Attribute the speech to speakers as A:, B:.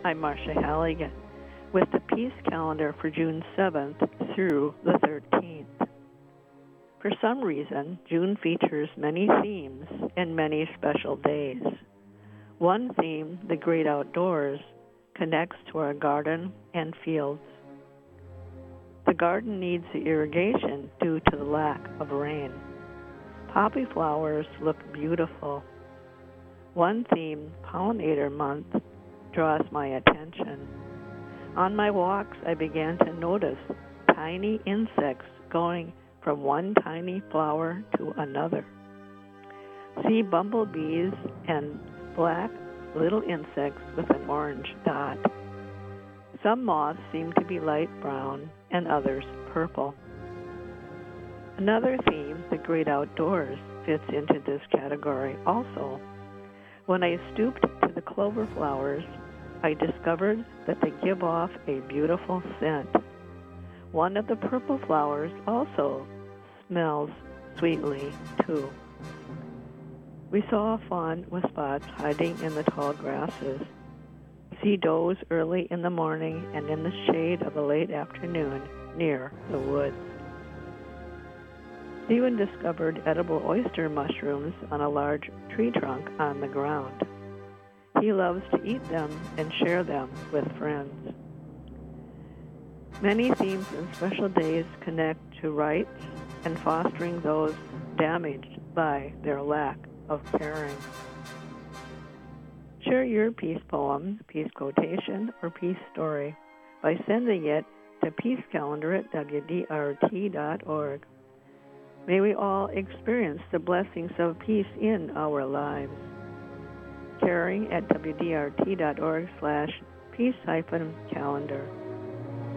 A: I'm Marcia Halligan with the Peace Calendar for June 7th through the 13th. For some reason, June features many themes and many special days. One theme, the great outdoors, connects to our garden and fields. The garden needs the irrigation due to the lack of rain. Poppy flowers look beautiful. One theme, Pollinator Month, draws my attention. On my walks, I began to notice tiny insects going from one tiny flower to another. See bumblebees and black little insects with an orange dot. Some moths seem to be light brown and others purple. Another theme, the great outdoors, fits into this category also. When I stooped to the clover flowers, I discovered that they give off a beautiful scent. One of the purple flowers also smells sweetly, too. We saw a fawn with spots hiding in the tall grasses. See does early in the morning and in the shade of the late afternoon near the woods. Stephen discovered edible oyster mushrooms on a large tree trunk on the ground. He loves to eat them and share them with friends. Many themes and special days connect to rights and fostering those damaged by their lack of caring. Share your peace poem, peace quotation, or peace story by sending it to peacecalendar@wdrt.org. May we all experience the blessings of peace in our lives. Caring at wdrt.org/peace-calendar.